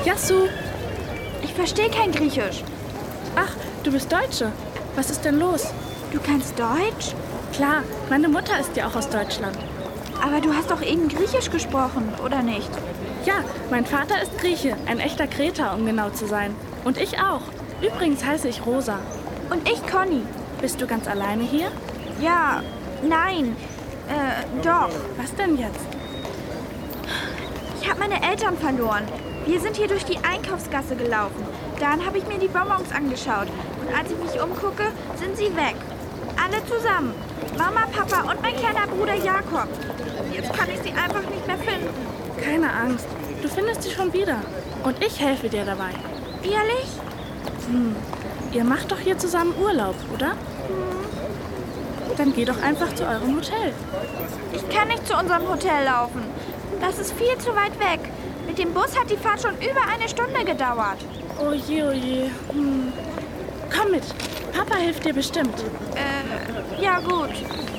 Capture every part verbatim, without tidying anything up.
Yasu! Ich verstehe kein Griechisch. Ach, du bist Deutsche. Was ist denn los? Du kannst Deutsch? Klar, meine Mutter ist ja auch aus Deutschland. Aber du hast doch eben Griechisch gesprochen, oder nicht? Ja, mein Vater ist Grieche, ein echter Kreter, um genau zu sein. Und ich auch. Übrigens heiße ich Rosa. Und ich Conny. Bist du ganz alleine hier? Ja, nein, äh, doch. Was denn jetzt? Ich habe meine Eltern verloren. Wir sind hier durch die Einkaufsgasse gelaufen. Dann habe ich mir die Bonbons angeschaut. Und als ich mich umgucke, sind sie weg. Alle zusammen. Mama, Papa und mein kleiner Bruder Jakob. Jetzt kann ich sie einfach nicht mehr finden. Keine Angst, du findest sie schon wieder. Und ich helfe dir dabei. Ehrlich? Hm, ihr macht doch hier zusammen Urlaub, oder? Hm. Dann geh doch einfach zu eurem Hotel. Ich kann nicht zu unserem Hotel laufen. Das ist viel zu weit weg. Mit dem Bus hat die Fahrt schon über eine Stunde gedauert. Oh je, oh je. Hm. Komm mit. Papa hilft dir bestimmt. Äh, ja gut.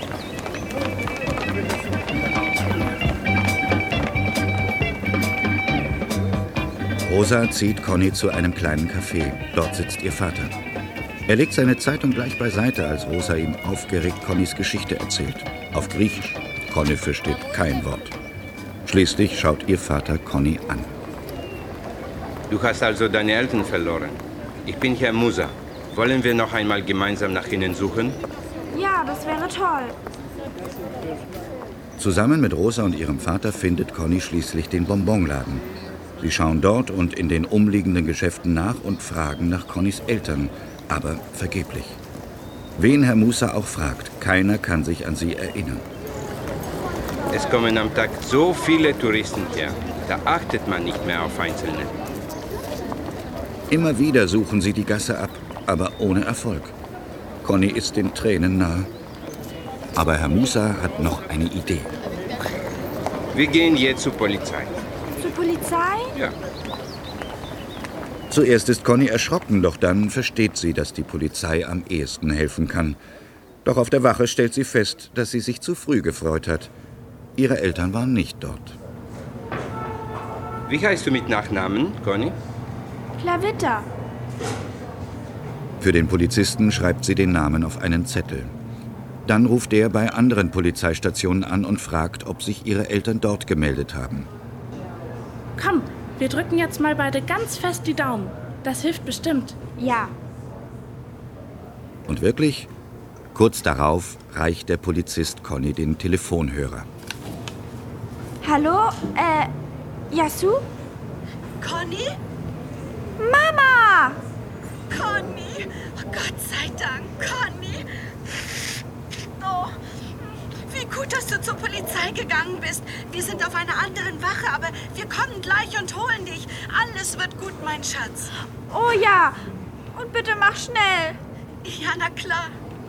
Rosa zieht Conny zu einem kleinen Café. Dort sitzt ihr Vater. Er legt seine Zeitung gleich beiseite, als Rosa ihm aufgeregt Connys Geschichte erzählt. Auf Griechisch. Conny versteht kein Wort. Schließlich schaut ihr Vater Conny an. Du hast also deine Eltern verloren. Ich bin Herr Musa. Wollen wir noch einmal gemeinsam nach ihnen suchen? Ja, das wäre toll. Zusammen mit Rosa und ihrem Vater findet Conny schließlich den Bonbonladen. Sie schauen dort und in den umliegenden Geschäften nach und fragen nach Connys Eltern, aber vergeblich. Wen Herr Musa auch fragt, keiner kann sich an sie erinnern. Es kommen am Tag so viele Touristen her. Da achtet man nicht mehr auf Einzelne. Immer wieder suchen sie die Gasse ab, aber ohne Erfolg. Conny ist den Tränen nahe. Aber Herr Musa hat noch eine Idee. Wir gehen jetzt zur Polizei. Zur Polizei? Ja. Zuerst ist Conny erschrocken, doch dann versteht sie, dass die Polizei am ehesten helfen kann. Doch auf der Wache stellt sie fest, dass sie sich zu früh gefreut hat. Ihre Eltern waren nicht dort. Wie heißt du mit Nachnamen, Conny? Klavitter. Für den Polizisten schreibt sie den Namen auf einen Zettel. Dann ruft er bei anderen Polizeistationen an und fragt, ob sich ihre Eltern dort gemeldet haben. Komm, wir drücken jetzt mal beide ganz fest die Daumen. Das hilft bestimmt. Ja. Und wirklich, kurz darauf reicht der Polizist Conny den Telefonhörer. Hallo, äh, Yasu? Conny? Mama! Conny! Oh, Gott sei Dank, Conny! Oh, wie gut, dass du zur Polizei gegangen bist. Wir sind auf einer anderen Wache, aber wir kommen gleich und holen dich. Alles wird gut, mein Schatz. Oh ja, und bitte mach schnell. Ja, na klar.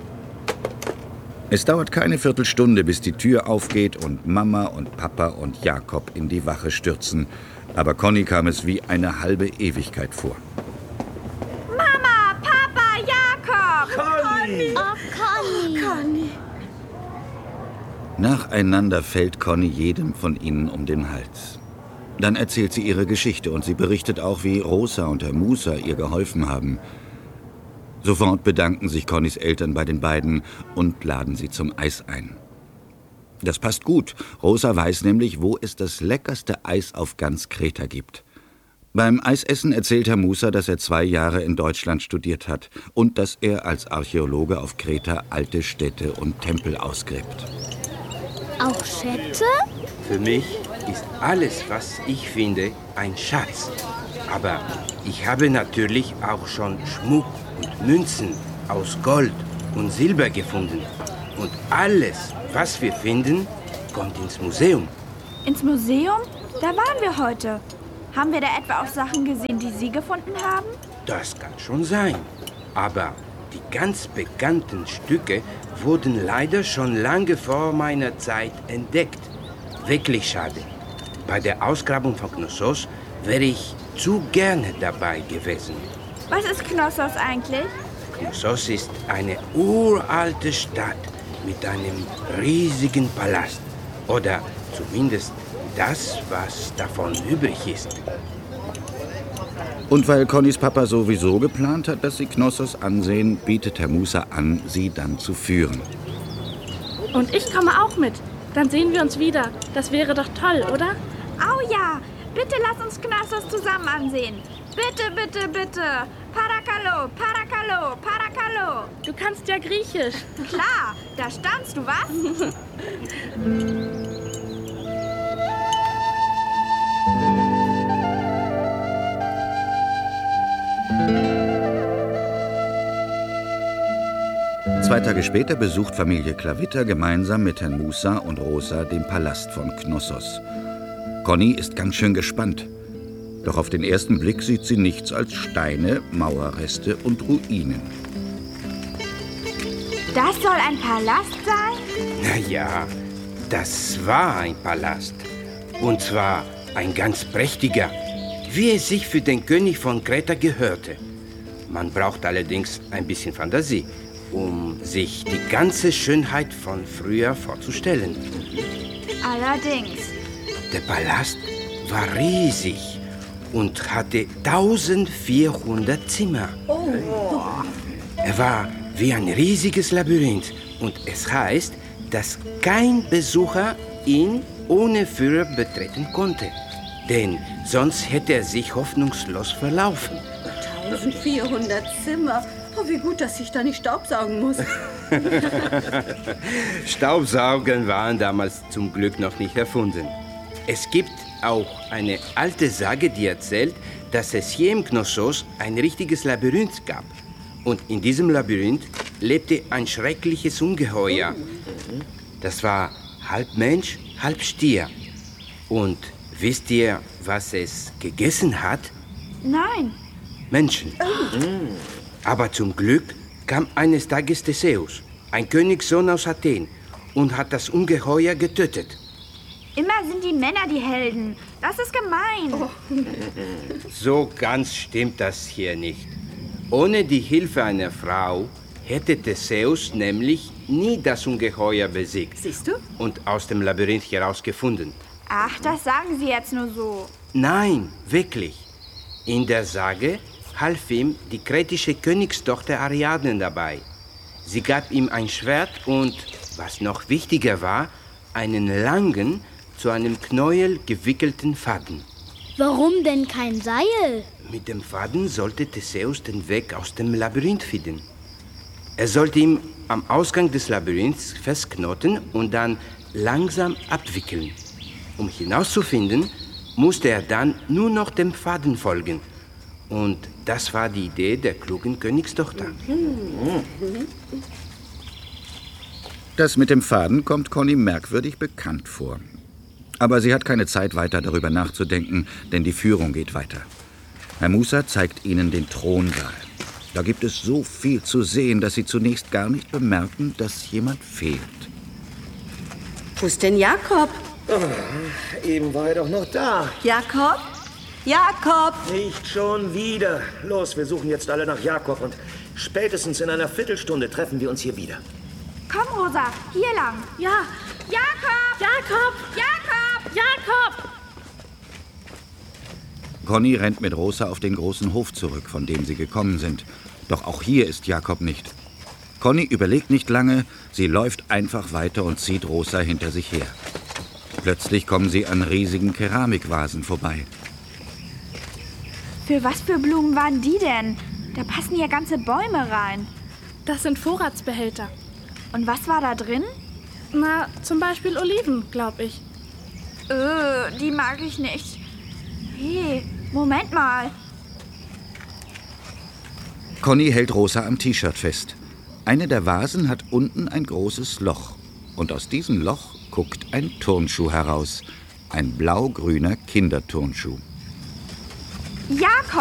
Es dauert keine Viertelstunde, bis die Tür aufgeht und Mama und Papa und Jakob in die Wache stürzen. Aber Conny kam es wie eine halbe Ewigkeit vor. Mama, Papa, Jakob! Conny! Oh, Conny! Oh, Conny! Nacheinander fällt Conny jedem von ihnen um den Hals. Dann erzählt sie ihre Geschichte und sie berichtet auch, wie Rosa und Herr Musa ihr geholfen haben. Sofort bedanken sich Connys Eltern bei den beiden und laden sie zum Eis ein. Das passt gut. Rosa weiß nämlich, wo es das leckerste Eis auf ganz Kreta gibt. Beim Eisessen erzählt Herr Musa, dass er zwei Jahre in Deutschland studiert hat und dass er als Archäologe auf Kreta alte Städte und Tempel ausgräbt. Auch Schätze? Für mich ist alles, was ich finde, ein Schatz. Aber ich habe natürlich auch schon Schmuck und Münzen aus Gold und Silber gefunden. Und alles, was wir finden, kommt ins Museum. Ins Museum? Da waren wir heute. Haben wir da etwa auch Sachen gesehen, die Sie gefunden haben? Das kann schon sein. Aber die ganz bekannten Stücke wurden leider schon lange vor meiner Zeit entdeckt. Wirklich schade. Bei der Ausgrabung von Knossos wäre ich zu gerne dabei gewesen. Was ist Knossos eigentlich? Knossos ist eine uralte Stadt mit einem riesigen Palast. Oder zumindest das, was davon übrig ist. Und weil Connys Papa sowieso geplant hat, dass sie Knossos ansehen, bietet Herr Musa an, sie dann zu führen. Und ich komme auch mit. Dann sehen wir uns wieder. Das wäre doch toll, oder? Au ja, bitte lass uns Knossos zusammen ansehen. Bitte, bitte, bitte. Parakalo, Parakalo, Parakalo. Du kannst ja Griechisch. Klar, da standst du, was? Zwei Tage später besucht Familie Klavitter gemeinsam mit Herrn Musa und Rosa den Palast von Knossos. Conny ist ganz schön gespannt. Doch auf den ersten Blick sieht sie nichts als Steine, Mauerreste und Ruinen. Das soll ein Palast sein? Na ja, das war ein Palast. Und zwar ein ganz prächtiger, wie es sich für den König von Kreta gehörte. Man braucht allerdings ein bisschen Fantasie, um sich die ganze Schönheit von früher vorzustellen. Allerdings. Der Palast war riesig und hatte eintausendvierhundert Zimmer. Oh. Er war wie ein riesiges Labyrinth und es heißt, dass kein Besucher ihn ohne Führer betreten konnte. Denn sonst hätte er sich hoffnungslos verlaufen. eintausendvierhundert Zimmer. Oh, wie gut, dass ich da nicht staubsaugen muss. Staubsaugen waren damals zum Glück noch nicht erfunden. Es gibt auch eine alte Sage, die erzählt, dass es hier im Knossos ein richtiges Labyrinth gab. Und in diesem Labyrinth lebte ein schreckliches Ungeheuer. Das war halb Mensch, halb Stier. Und wisst ihr, was es gegessen hat? Nein. Menschen. Aber zum Glück kam eines Tages Theseus, ein Königssohn aus Athen, und hat das Ungeheuer getötet. Immer sind die Männer die Helden. Das ist gemein. Oh. So ganz stimmt das hier nicht. Ohne die Hilfe einer Frau hätte Theseus nämlich nie das Ungeheuer besiegt. Siehst du? Und aus dem Labyrinth herausgefunden. Ach, das sagen Sie jetzt nur so. Nein, wirklich. In der Sage half ihm die kretische Königstochter Ariadne dabei. Sie gab ihm ein Schwert und, was noch wichtiger war, einen langen, zu einem Knäuel gewickelten Faden. Warum denn kein Seil? Mit dem Faden sollte Theseus den Weg aus dem Labyrinth finden. Er sollte ihn am Ausgang des Labyrinths festknoten und dann langsam abwickeln. Um hinauszufinden, musste er dann nur noch dem Faden folgen. Und das war die Idee der klugen Königstochter. Das mit dem Faden kommt Conny merkwürdig bekannt vor. Aber sie hat keine Zeit, weiter darüber nachzudenken, denn die Führung geht weiter. Herr Musa zeigt ihnen den Thronsaal. Da gibt es so viel zu sehen, dass sie zunächst gar nicht bemerken, dass jemand fehlt. Wo ist denn Jakob? Oh, eben war er doch noch da. Jakob? Jakob! Nicht schon wieder. Los, wir suchen jetzt alle nach Jakob und spätestens in einer Viertelstunde treffen wir uns hier wieder. Komm, Rosa, hier lang. Ja, Jakob! Jakob! Jakob! Jakob! Conny rennt mit Rosa auf den großen Hof zurück, von dem sie gekommen sind. Doch auch hier ist Jakob nicht. Conny überlegt nicht lange, sie läuft einfach weiter und zieht Rosa hinter sich her. Plötzlich kommen sie an riesigen Keramikvasen vorbei. Für was für Blumen waren die denn? Da passen ja ganze Bäume rein. Das sind Vorratsbehälter. Und was war da drin? Na, zum Beispiel Oliven, glaub ich. Äh, die mag ich nicht. Hey, Moment mal. Conny hält Rosa am T-Shirt fest. Eine der Vasen hat unten ein großes Loch. Und aus diesem Loch guckt ein Turnschuh heraus. Ein blau-grüner Kinderturnschuh. Jakob!